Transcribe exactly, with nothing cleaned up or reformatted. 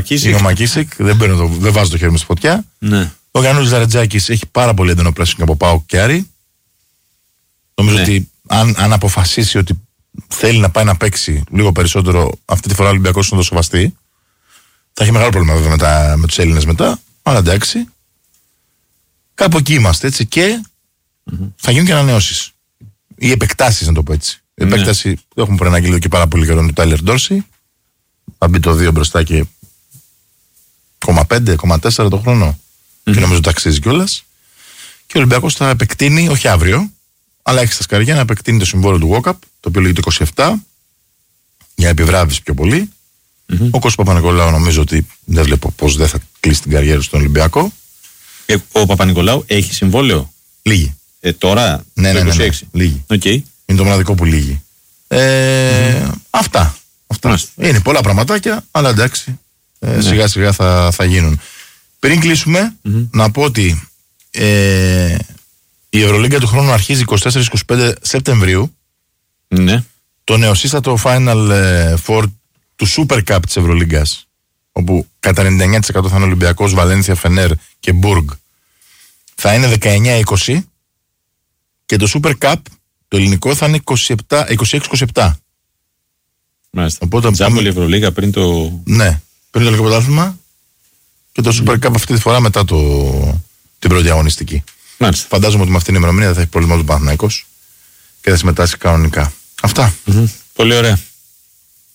Μακίσικ. Είναι ο Μακίσικ, δεν, το, δεν βάζω το χέρι μου στη φωτιά. Ναι. Ο Γιαννούλης Ζαρετζάκης έχει πάρα πολύ έντονο πράσινο από ΠΑΟΚ και Άρη. Νομίζω ναι. ότι αν, αν αποφασίσει ότι θέλει να πάει να παίξει λίγο περισσότερο, αυτή τη φορά ο Ολυμπιακός είναι το σοβαστή. Θα έχει μεγάλο πρόβλημα βέβαια με, τα, με τους Έλληνες μετά. Αλλά εντάξει. Κάπου εκεί είμαστε έτσι και mm-hmm. θα γίνουν και ανανεώσεις. Ή επεκτάσεις, να το πω έτσι. Η mm-hmm. επέκταση έχουμε προαναγγείλει και πάρα πολύ καιρό του Τάιλερ Ντόρσι. Θα μπει το δύο μπροστά και κόμμα πέντε, κόμμα τέσσερα το χρόνο. Mm-hmm. Και νομίζω το αξίζει κιόλας. Και ο Ολυμπιακός θα επεκτείνει, όχι αύριο, αλλά έχει στα σκαριά να επεκτείνει το συμβόλαιο του Walkup, το οποίο λέγεται είκοσι επτά, για επιβράβευση πιο πολύ. Mm-hmm. Ο Κώστας Παπα-Νικολάου νομίζω ότι δεν βλέπω πώς δεν θα κλείσει την καριέρα στον Ολυμπιακό. Ε, ο Παπα-Νικολάου έχει συμβόλαιο. Λίγη. Ε, τώρα, ναι, ναι, ναι, ναι, ναι. Λίγη. Okay. Είναι το μοναδικό που λύγει. Ε, mm-hmm. Αυτά. αυτά. Είναι πολλά πραγματάκια, αλλά εντάξει, ε, ναι. σιγά σιγά θα, θα γίνουν. Πριν κλείσουμε, mm-hmm. να πω ότι ε, η Ευρωλίγκα του χρόνου αρχίζει είκοσι τέσσερα είκοσι πέντε Σεπτεμβρίου. Ναι. Το νεοσύστατο Final Four του Super Cup της Ευρωλίγκας, όπου κατά ενενήντα εννέα τοις εκατό θα είναι Ολυμπιακός, Βαλένθια, Φενέρ και Μπουργκ, θα είναι δεκαεννέα είκοσι, και το Super Cup το ελληνικό θα είναι είκοσι έξι είκοσι επτά. Μάλιστα. Οπότε Τζάμπολη Ευρωλίγα πριν το... Ναι, πριν το ελληνικό πρωτάθλημα, και το Super Cup αυτή τη φορά μετά το... την πρώτη αγωνιστική. Μάλιστα. Φαντάζομαι ότι με αυτήν την ημερομηνία δεν θα έχει πρόβλημα του Παναθηναϊκός και θα συμμετάσχει κανονικά. Αυτά. Mm-hmm. Πολύ ωραία.